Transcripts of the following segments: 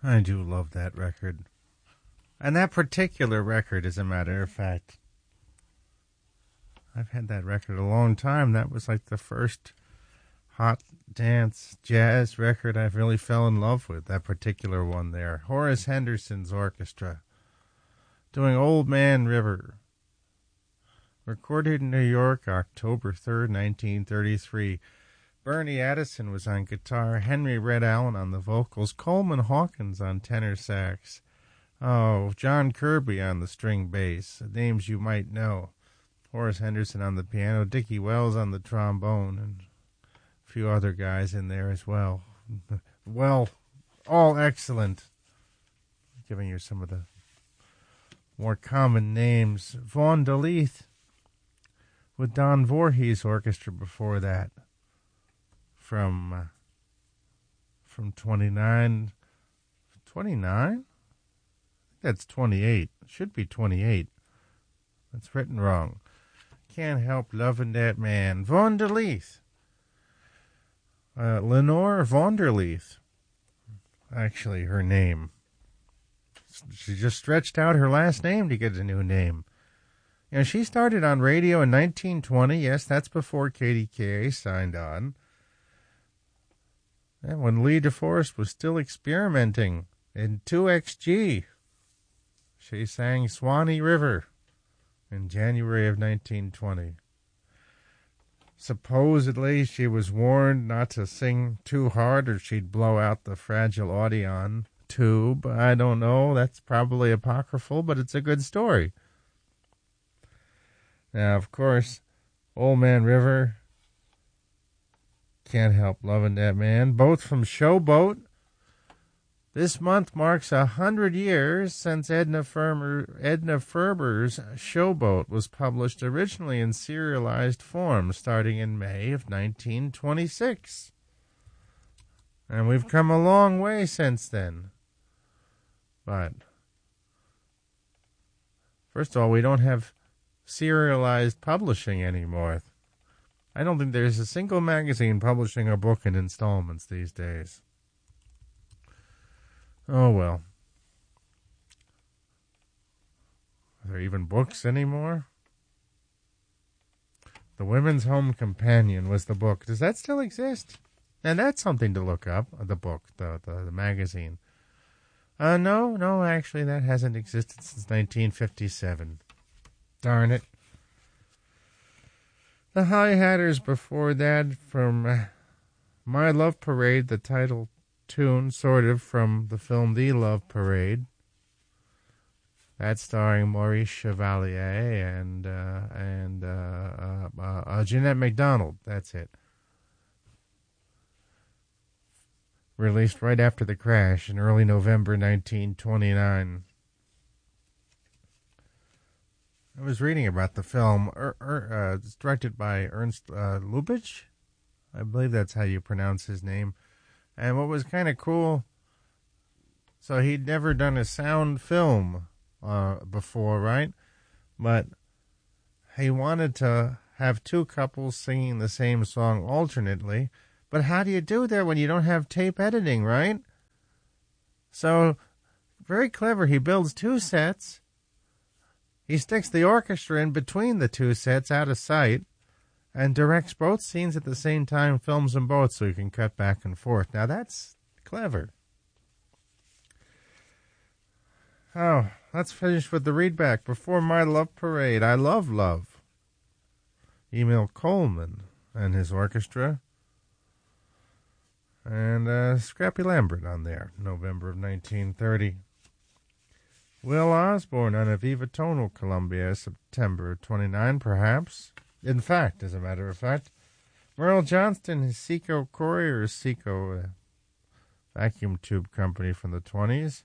I do love that record. And that particular record, as a matter of fact. I've had that record a long time. That was like the first hot dance jazz record I've really fell in love with, that particular one there. Horace Henderson's orchestra doing Old Man River. Recorded in New York, October 3rd, 1933. Bernie Addison was on guitar, Henry Red Allen on the vocals, Coleman Hawkins on tenor sax. Oh, John Kirby on the string bass, names you might know. Horace Henderson on the piano, Dickie Wells on the trombone, and a few other guys in there as well. Well, all excellent. Giving you some of the more common names. Vaughn DeLeith with Don Voorhees Orchestra before that. From 29? That's 28. It should be 28. That's written wrong. Can't help loving that man. Vaughn DeLeith. Lenore Vonderleith. Actually, her name. She just stretched out her last name to get a new name. You know, she started on radio in 1920. Yes, that's before KDKA signed on. And when Lee DeForest was still experimenting in 2XG, she sang Swanee River in January of 1920. Supposedly, she was warned not to sing too hard or she'd blow out the fragile Audion tube. I don't know. That's probably apocryphal, but it's a good story. Now, of course, Old Man River, Can't Help Loving That Man, both from Showboat. This month marks 100 years since Edna Ferber's Showboat was published originally in serialized form, starting in May of 1926. And we've come a long way since then. But, first of all, we don't have serialized publishing anymore. I don't think there's a single magazine publishing a book in installments these days. Oh, well. Are there even books anymore? The Women's Home Companion was the book. Does that still exist? And that's something to look up, the book, the magazine. No, actually, that hasn't existed since 1957. Darn it. The High Hatters before that from My Love Parade, the title tune, sort of, from the film The Love Parade. That's starring Maurice Chevalier and Jeanette MacDonald. That's it. Released right after the crash in early November 1929. I was reading about the film. It's directed by Ernst Lubitsch. I believe that's how you pronounce his name. And what was kind of cool, so he'd never done a sound film before, right? But he wanted to have two couples singing the same song alternately. But how do you do that when you don't have tape editing, right? So, very clever. He builds two sets. He sticks the orchestra in between the two sets out of sight and directs both scenes at the same time, films them both so you can cut back and forth. Now, that's clever. Oh, let's finish with the readback. Before My Love Parade, I Love Love. Emil Coleman and his orchestra. And Scrappy Lambert on there, November of 1930. Will Osborne on a Viva Tonal Columbia, September 29, perhaps. In fact, as a matter of fact. Merle Johnston, his Seco Courier, Seco vacuum tube company from the 20s.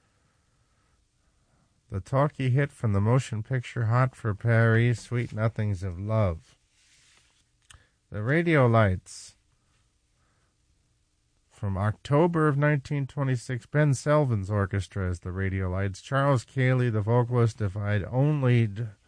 The talkie hit from the motion picture Hot for Paris, Sweet Nothings of Love. The Radio Lights. From October of 1926, Ben Selvins Orchestra as the Radio Lights. Charles Cayley, the vocalist, If I'd Only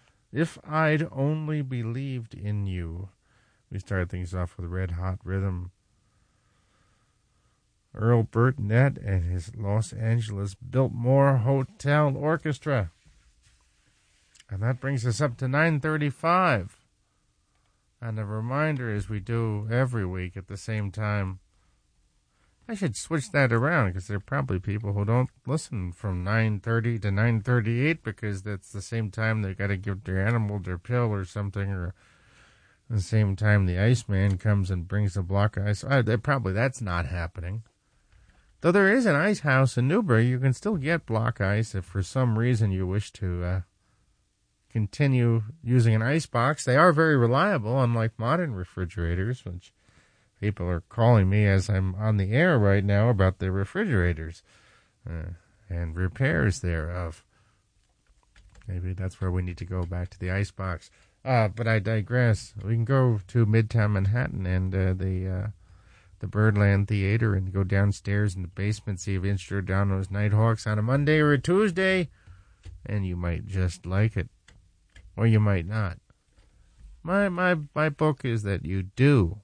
Believed in You. We started things off with Red Hot Rhythm. Earl Burnett and his Los Angeles Biltmore Hotel Orchestra. And that brings us up to 9:35. And a reminder, as we do every week at the same time, I should switch that around because there are probably people who don't listen from 9:30 to 9:38 because that's the same time they got to give their animal their pill or something, or the same time the Iceman comes and brings a block of ice. Probably that's not happening. Though there is an ice house in Newbury, you can still get block ice if for some reason you wish to continue using an ice box. They are very reliable, unlike modern refrigerators, which people are calling me as I'm on the air right now about the refrigerators and repairs thereof. Maybe that's where we need to go back to the ice box. But I digress. We can go to Midtown Manhattan and the Birdland Theater and go downstairs in the basement, see if Vince Giordano's Nighthawks on a Monday or a Tuesday, and you might just like it, or you might not. My book is that you do.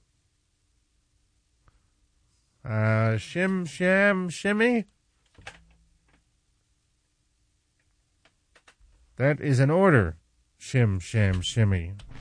Shim, sham, shimmy. That is an order. Shim, sham, shimmy.